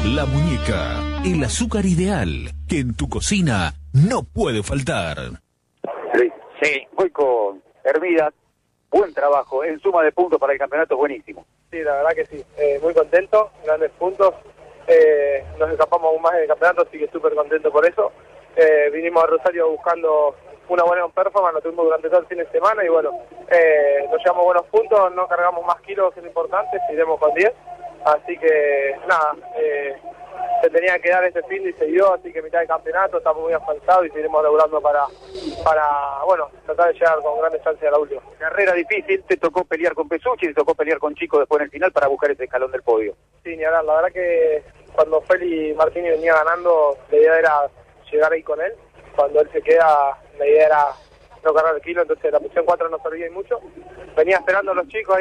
La Muñeca, el azúcar ideal que en tu cocina no puede faltar. Sí, voy con Hermida. Buen trabajo, en suma de puntos para el campeonato, buenísimo. Sí, la verdad que sí, muy contento, grandes puntos, nos escapamos aún más del campeonato, así que súper contento por eso. Vinimos a Rosario buscando una buena performance, lo tuvimos durante todo el fin de semana y bueno, nos llevamos buenos puntos, no cargamos más kilos, que es lo importante, seguiremos con 10, así que nada, se tenía que dar este fin y se dio, así que mitad del campeonato, estamos muy asfaltados y seguiremos laburando para bueno, tratar de llegar con grandes chances a la última. Carrera difícil, te tocó pelear con Pesucci, te tocó pelear con Chico después en el final para buscar ese escalón del podio. Sí, ni hablar, la verdad que cuando Feli Martini venía ganando, la idea era llegar ahí con él, cuando él se queda, la idea era no cargar el kilo, entonces la posición 4 no servía y mucho, venía esperando a los chicos ahí.